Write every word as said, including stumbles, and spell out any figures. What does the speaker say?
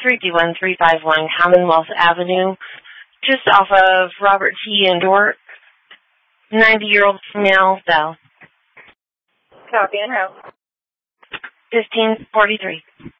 three two one three five one Commonwealth Avenue, just off of Robert T. and Dork. ninety-year-old female, Bell. Copy and route. fifteen forty-three.